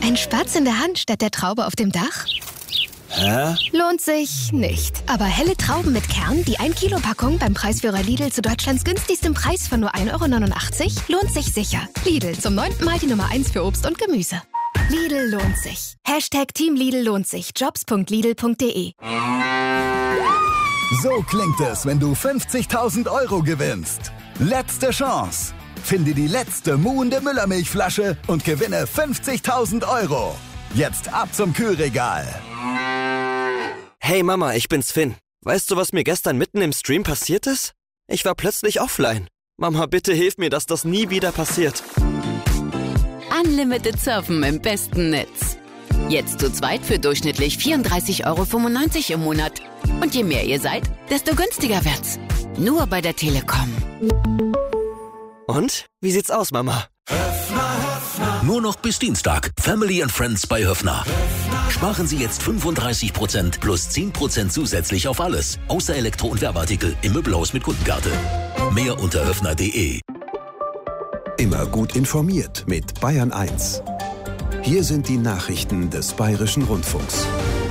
Ein Spatz in der Hand statt der Traube auf dem Dach? Hä? Lohnt sich nicht. Aber helle Trauben mit Kern, die 1-Kilo-Packung beim Preisführer Lidl zu Deutschlands günstigstem Preis von nur 1,89 € lohnt sich sicher. Lidl, zum 9. Mal die Nummer 1 für Obst und Gemüse. Lidl lohnt sich. #Team Lidl lohnt sich. Jobs.lidl.de. So klingt es, wenn du 50.000 € gewinnst. Letzte Chance. Finde die letzte muhende Müllermilchflasche und gewinne 50.000 €. Jetzt ab zum Kühlregal. Hey Mama, ich bin's Finn. Weißt du, was mir gestern mitten im Stream passiert ist? Ich war plötzlich offline. Mama, bitte hilf mir, dass das nie wieder passiert. Unlimited Surfen im besten Netz. Jetzt zu zweit für durchschnittlich 34,95 € im Monat. Und je mehr ihr seid, desto günstiger wird's. Nur bei der Telekom. Und? Wie sieht's aus, Mama? Nur noch bis Dienstag. Family and Friends bei Höffner. Sparen Sie jetzt 35% plus 10% zusätzlich auf alles. Außer Elektro- und Werbeartikel im Möbelhaus mit Kundenkarte. Mehr unter höffner.de. Immer gut informiert mit Bayern 1. Hier sind die Nachrichten des Bayerischen Rundfunks.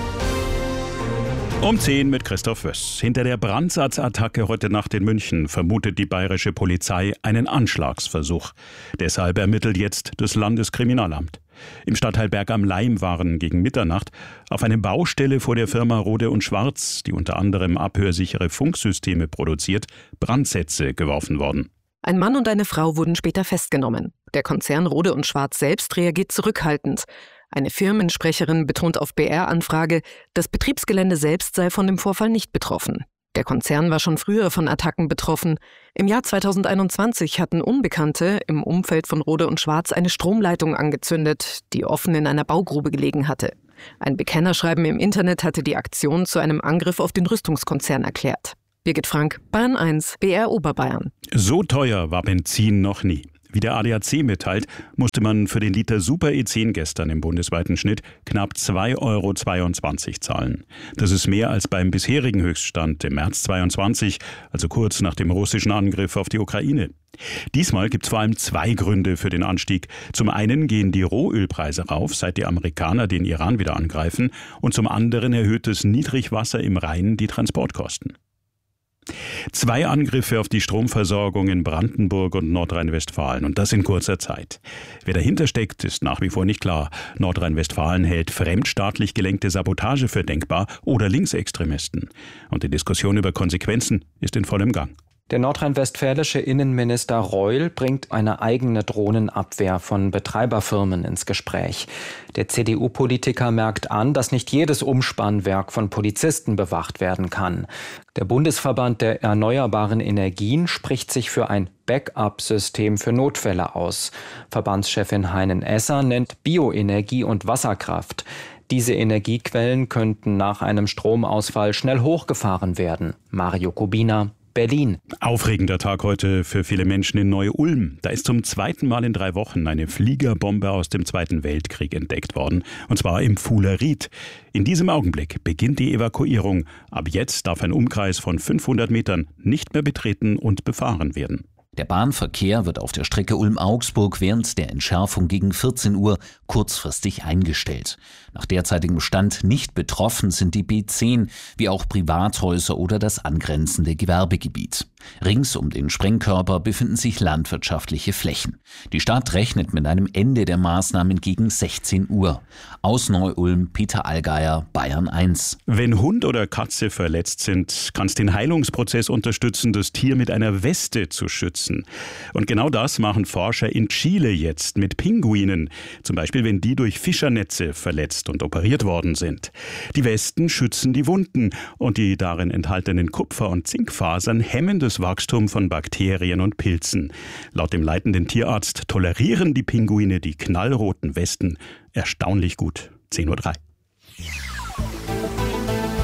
Um 10 mit Christoph Wöss. Hinter der Brandsatzattacke heute Nacht in München vermutet die bayerische Polizei einen Anschlagsversuch. Deshalb ermittelt jetzt das Landeskriminalamt. Im Stadtteil Berg am Laim waren gegen Mitternacht auf eine Baustelle vor der Firma Rohde & Schwarz, die unter anderem abhörsichere Funksysteme produziert, Brandsätze geworfen worden. Ein Mann und eine Frau wurden später festgenommen. Der Konzern Rohde & Schwarz selbst reagiert zurückhaltend. Eine Firmensprecherin betont auf BR-Anfrage, das Betriebsgelände selbst sei von dem Vorfall nicht betroffen. Der Konzern war schon früher von Attacken betroffen. Im Jahr 2021 hatten Unbekannte im Umfeld von Rohde & Schwarz eine Stromleitung angezündet, die offen in einer Baugrube gelegen hatte. Ein Bekennerschreiben im Internet hatte die Aktion zu einem Angriff auf den Rüstungskonzern erklärt. Birgit Frank, Bayern 1, BR Oberbayern. So teuer war Benzin noch nie. Wie der ADAC mitteilt, musste man für den Liter Super E10 gestern im bundesweiten Schnitt knapp 2,22 € zahlen. Das ist mehr als beim bisherigen Höchststand im März 2022, also kurz nach dem russischen Angriff auf die Ukraine. Diesmal gibt es vor allem zwei Gründe für den Anstieg. Zum einen gehen die Rohölpreise rauf, seit die Amerikaner den Iran wieder angreifen, und zum anderen erhöht das Niedrigwasser im Rhein die Transportkosten. 2 Angriffe auf die Stromversorgung in Brandenburg und Nordrhein-Westfalen, und das in kurzer Zeit. Wer dahinter steckt, ist nach wie vor nicht klar. Nordrhein-Westfalen hält fremdstaatlich gelenkte Sabotage für denkbar oder Linksextremisten. Und die Diskussion über Konsequenzen ist in vollem Gang. Der nordrhein-westfälische Innenminister Reul bringt eine eigene Drohnenabwehr von Betreiberfirmen ins Gespräch. Der CDU-Politiker merkt an, dass nicht jedes Umspannwerk von Polizisten bewacht werden kann. Der Bundesverband der erneuerbaren Energien spricht sich für ein Backup-System für Notfälle aus. Verbandschefin Heinen-Esser nennt Bioenergie und Wasserkraft. Diese Energiequellen könnten nach einem Stromausfall schnell hochgefahren werden. Mario Kubina, Berlin. Aufregender Tag heute für viele Menschen in Neu-Ulm. Da ist zum zweiten Mal in 3 Wochen eine Fliegerbombe aus dem Zweiten Weltkrieg entdeckt worden. Und zwar im Fuhleried. In diesem Augenblick beginnt die Evakuierung. Ab jetzt darf ein Umkreis von 500 Metern nicht mehr betreten und befahren werden. Der Bahnverkehr wird auf der Strecke Ulm-Augsburg während der Entschärfung gegen 14 Uhr kurzfristig eingestellt. Nach derzeitigem Stand nicht betroffen sind die B10, wie auch Privathäuser oder das angrenzende Gewerbegebiet. Rings um den Sprengkörper befinden sich landwirtschaftliche Flächen. Die Stadt rechnet mit einem Ende der Maßnahmen gegen 16 Uhr. Aus Neu-Ulm, Peter Allgeier, Bayern 1. Wenn Hund oder Katze verletzt sind, kann es den Heilungsprozess unterstützen, das Tier mit einer Weste zu schützen. Und genau das machen Forscher in Chile jetzt mit Pinguinen. Zum Beispiel, wenn die durch Fischernetze verletzt und operiert worden sind. Die Westen schützen die Wunden und die darin enthaltenen Kupfer- und Zinkfasern hemmen das Wachstum von Bakterien und Pilzen. Laut dem leitenden Tierarzt tolerieren die Pinguine die knallroten Westen erstaunlich gut. 10:03 Uhr.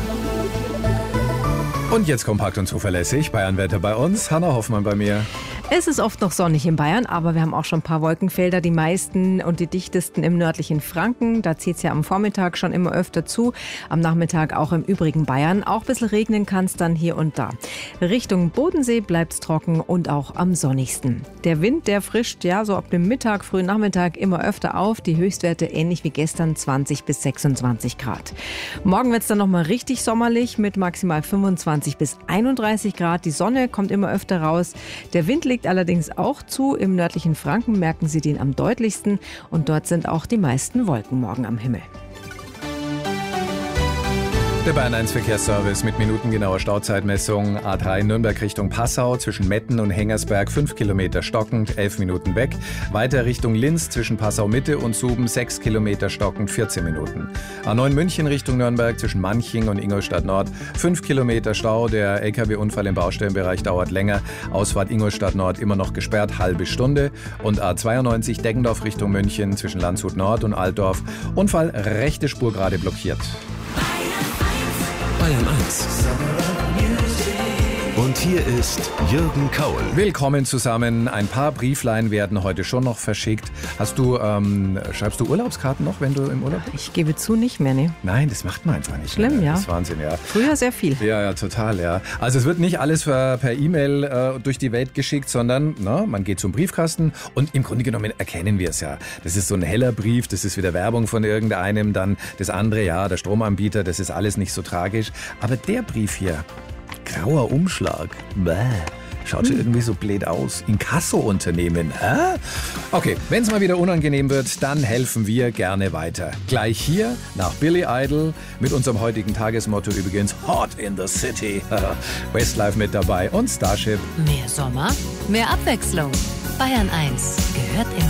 Und jetzt kompakt und zuverlässig. Bayernwetter bei uns. Hanna Hoffmann bei mir. Es ist oft noch sonnig in Bayern, aber wir haben auch schon ein paar Wolkenfelder, die meisten und die dichtesten im nördlichen Franken. Da zieht es ja am Vormittag schon immer öfter zu, am Nachmittag auch im übrigen Bayern. Auch ein bisschen regnen kann es dann hier und da. Richtung Bodensee bleibt es trocken und auch am sonnigsten. Der Wind, der frischt ja so ab dem Mittag, frühen Nachmittag immer öfter auf. Die Höchstwerte ähnlich wie gestern 20 bis 26 Grad. Morgen wird es dann nochmal richtig sommerlich mit maximal 25 bis 31 Grad. Die Sonne kommt immer öfter raus. Der Wind legt allerdings auch zu. Im nördlichen Franken merken Sie den am deutlichsten. Und dort sind auch die meisten Wolken morgen am Himmel. Der Bayern 1 Verkehrsservice mit minutengenauer Stauzeitmessung. A3 Nürnberg Richtung Passau zwischen Metten und Hengersberg 5 Kilometer stockend, 11 Minuten weg. Weiter Richtung Linz zwischen Passau Mitte und Suben 6 Kilometer stockend, 14 Minuten. A9 München Richtung Nürnberg zwischen Manching und Ingolstadt Nord 5 Kilometer Stau. Der LKW-Unfall im Baustellenbereich dauert länger. Ausfahrt Ingolstadt Nord immer noch gesperrt, halbe Stunde. Und A92 Deggendorf Richtung München zwischen Landshut Nord und Altdorf. Unfall, rechte Spur gerade blockiert. Bayern 1. Und hier ist Jürgen Kaul. Willkommen zusammen. Ein paar Brieflein werden heute schon noch verschickt. Schreibst du Urlaubskarten noch, wenn du im Urlaub bist? Ich gebe zu, nicht mehr, ne? Nein, das macht man einfach nicht. Schlimm, ja. Das ist Wahnsinn, ja. Früher sehr viel. Ja, total, ja. Also es wird nicht alles per E-Mail durch die Welt geschickt, sondern man geht zum Briefkasten und im Grunde genommen erkennen wir es ja. Das ist so ein heller Brief, das ist wieder Werbung von irgendeinem, dann das andere, ja, der Stromanbieter, das ist alles nicht so tragisch. Aber der Brief hier, grauer Umschlag, bäh. Schaut schon irgendwie so blöd aus. Inkasso-Unternehmen, hä? Okay, wenn es mal wieder unangenehm wird, dann helfen wir gerne weiter. Gleich hier nach Billy Idol mit unserem heutigen Tagesmotto übrigens Hot in the City. Westlife mit dabei und Starship. Mehr Sommer, mehr Abwechslung. Bayern 1 gehört ins